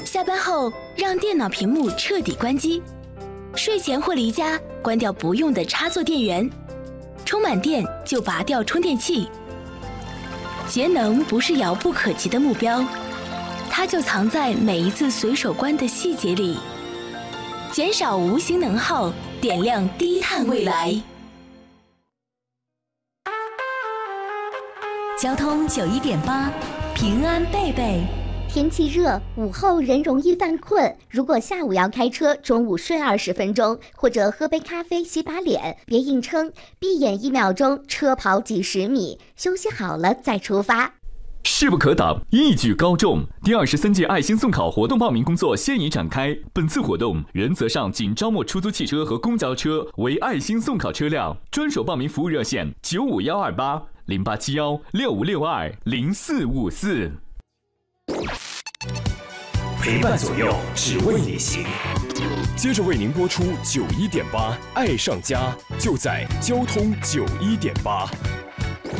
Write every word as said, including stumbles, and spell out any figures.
下班后让电脑屏幕彻底关机，睡前或离家关掉不用的插座电源，充满电就拔掉充电器。节能不是遥不可及的目标，它就藏在每一次随手关的细节里。减少无形能耗，点亮低碳未来。 交通九一点八，平安贝贝。 天气热，午后人容易犯困。如果下午要开车，中午睡二十分钟，或者喝杯咖啡洗把脸，别硬撑，闭眼一秒钟，车跑几十米，休息好了再出发。 势不可挡，一举高中。第二十三届爱心送考活动报名工作现已展开。本次活动原则上仅招募出租汽车和公交车为爱心送考车辆。专属报名服务热线：九五幺二八零八七幺六五六二零四五四。 陪伴左右，只为你行。接着为您播出九一点八，爱上家就在交通九一点八。